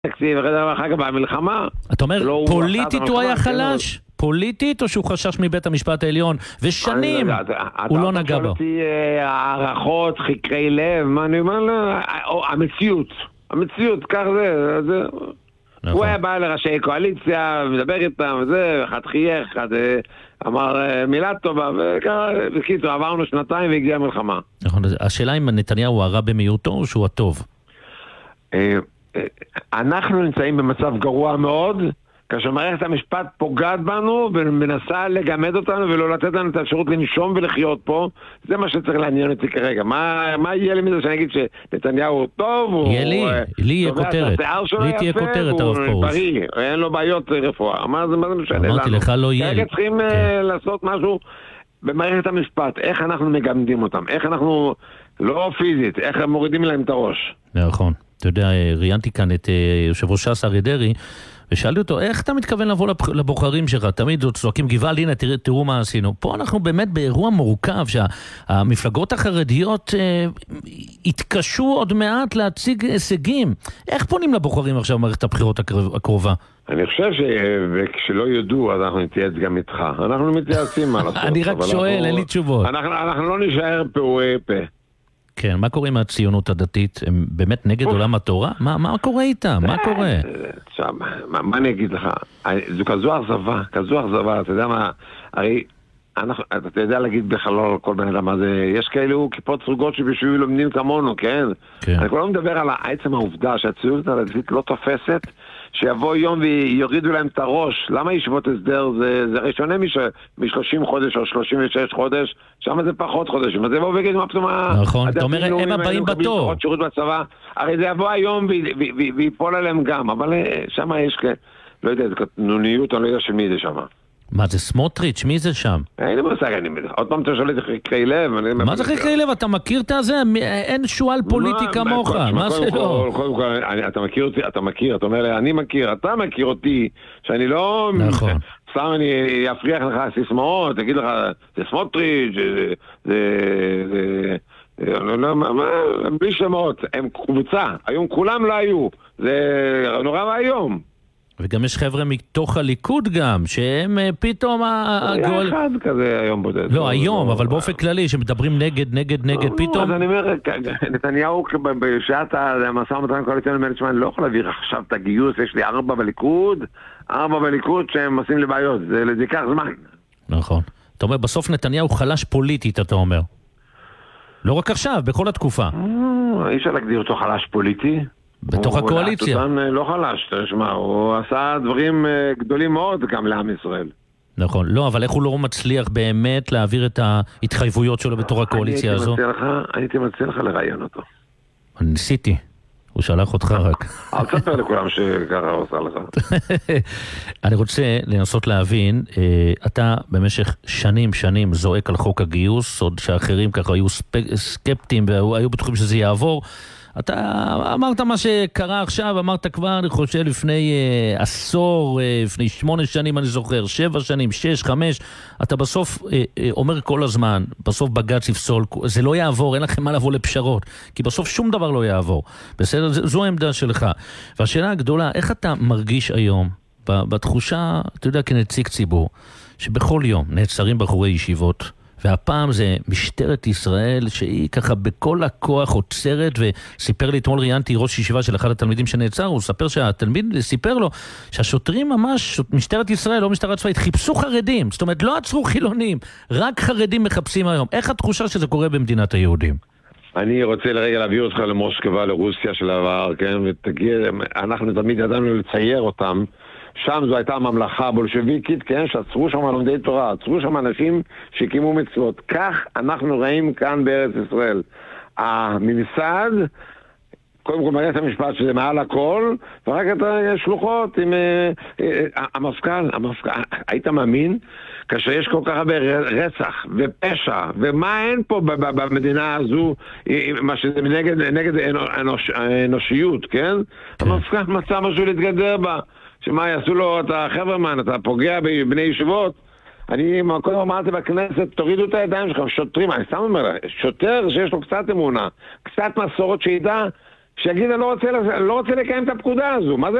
תקציב, ואחר כך במלחמה. אתה אומר, פוליטית הוא היה חלש? פוליטית, או שהוא חשש מבית המשפט העליון? ושנים הוא לא נגע בו. הערכות, חקרי לב, מה אני אומר לו? המציאות, כך זה. הוא היה בא לראשי קואליציה, מדבר איתם, וזה, אחד חייך, אחד אמר מילה טובה, וקיצור, עברנו 2 והגיעה המלחמה. נכון, השאלה אם נתניהו הרע במיעוטו או שהוא הטוב? אנחנו נמצאים במצב גרוע מאוד, כאשר מערכת המשפט פוגעת בנו ומנסה לגמד אותנו ולא לתת לנו את האפשרות לנשום ולחיות פה. זה מה שצריך לעניין אותי כרגע. מה יהיה לי מזה שאני אגיד שנתניהו הוא טוב? לי יהיה כותרת. לי תהיה כותרת, הרב פרוש. בריא, אין לו בעיות רפואה. מה זה משנה לנו? אמרתי לך לא יהיה. כרגע צריכים לעשות משהו במערכת המשפט. איך אנחנו מגמדים אותם? איך אנחנו, לא פיזית, איך מורידים להם את הראש? נכון. אתה יודע, ראיינתי כאן את יושב ראש ש"ס אריה דרעי, ושאלתי אותו, איך אתה מתכוון לבוא לבוחרים שלך? תמיד צועקים גוואלד, הנה תראו מה עשינו. פה אנחנו באמת באירוע מורכב, שהמפלגות החרדיות התקשו עוד מעט להציג הישגים. איך פונים לבוחרים עכשיו במערכת הבחירות הקרובה? אני חושב שכשלא יודעו, אז אנחנו נתייעץ גם איתך. אנחנו מתייעצים מה לעשות. אני רק שואל, אין לי תשובות. אנחנו לא נשאר פעורי פה. כן, מה קורה עם הציונות הדתית? הם באמת נגד עולם התורה? מה קורה איתם? מה קורה? מה אני אגיד לך? זו כזו אכזבה, אתה יודע מה? הרי, אתה יודע להגיד בחלול כל בן אדם, יש כאלו כיפות סרוגות שבשביל לומדים כמונו, כן? אני כבר לא מדבר על עצם העובדה שהציונות הדתית לא תופסת, שיבוא יום ויורידו להם את הראש. למה ישיבות הסדר? זה הרי שונה מ-30 חודש או 36 חודש, שם זה פחות חודשים. אז זה יבוא וגיד מה פתאום... נכון, אתה אומר, הם הבאים בתור. הרי זה יבוא היום ויפול עליהם גם, אבל שם יש, לא יודע, זה קטנוניות, אני לא יודע של מי זה שם. מה זה, סמוטריץ'? מי זה שם? אין לי מושג, עוד פעם אתה שואל את חקרי לב. מה זה חקרי לב? אתה מכיר את זה? אין שואל פוליטי כמוך, מה זה לא? קודם כל, אתה מכיר אותי, אתה אומר לי, אני מכיר, אתה מכיר אותי, שאני לא... נכון. סתם אני אפריח לך סיסמאות, תגיד לך, זה סמוטריץ', בלי שמות, הם קבוצה, היום כולם לא היו, זה נורא והיום. וגם יש חבר'ה מתוך הליכוד גם, שהם פתאום היה אחד כזה היום בודד. לא, היום, אבל באופן כללי, שמדברים נגד, פתאום... אז אני אומר, נתניהו, בשעת המשא ומתן קואליציוני, אני לא יכול להעביר עכשיו את הגיוס, יש לי 4 בליכוד שהם עושים לי בעיות, זה ייקח זמן. נכון. אתה אומר, בסוף נתניהו חלש פוליטית, אתה אומר. לא רק עכשיו, בכל התקופה. אי אפשר להגדיר אותו חלש פוליטי. בתוך הקואליציה. הוא לא חלש, תשמע, הוא עשה דברים גדולים מאוד גם לעם ישראל. נכון, לא, אבל איך הוא לא מצליח באמת להעביר את ההתחייבויות שלו בתוך הקואליציה הזו? הייתי מציע לך לראיין אותו. אני ניסיתי, הוא שלח אותך רק. אל תספר לכולם שככה עושה לך. אני רוצה לנסות להבין, אתה במשך שנים זועק על חוק הגיוס, עוד שאחרים ככה היו סקפטיים והיו בטוחים שזה יעבור, אתה אמרת מה שקרה עכשיו, אמרת כבר, אני חושב, לפני עשור, לפני 8 שנים, אני זוכר, 7 שנים, 6, 5, אתה בסוף אומר כל הזמן, בסוף בג"ץ יפסול, זה לא יעבור, אין לכם מה לבוא לפשרות, כי בסוף שום דבר לא יעבור. בסדר? זו העמדה שלך. והשאלה הגדולה, איך אתה מרגיש היום, בתחושה, אתה יודע, כנציג ציבור, שבכל יום נעצרים בחורי ישיבות, והפעם זה משטרת ישראל שהיא ככה בכל הכוח עוצרת, וסיפר לי אתמול ראיינתי ראש ישיבה של אחד התלמידים שנעצר, הוא ספר שהתלמיד סיפר לו שהשוטרים ממש, משטרת ישראל, לא משטרה צבאית, חיפשו חרדים, זאת אומרת לא עצרו חילונים, רק חרדים מחפשים היום. איך התחושה שזה קורה במדינת היהודים? אני רוצה לרגע להביא אותך למוסקבה, לרוסיה של העבר, כן? ותגיד, אנחנו תמיד ידענו לצייר אותם, שם זו הייתה הממלכה הבולשביקית, כן, שעצרו שם לומדי תורה, עצרו שם אנשים שהקימו מצוות. כך אנחנו רואים כאן בארץ ישראל. הממסד, קודם כל מערכת המשפט שזה מעל הכל, ורק את השלוחות עם המפכ"ל. היית מאמין? כאשר יש כל כך הרבה רצח ופשע, ומה אין פה במדינה הזו, מה שזה נגד האנושיות, כן? המפכ"ל מצא משהו להתגדר בה. שמה יעשו לו, אתה חברמן, אתה פוגע בבני ישיבות. אני קודם אמרתי בכנסת, תורידו את הידיים שלכם, שוטרים, אני סתם אומר, שוטר שיש לו קצת אמונה, קצת מסורת שידע שיגיד, אני לא רוצה לקיים את הפקודה הזו. מה זה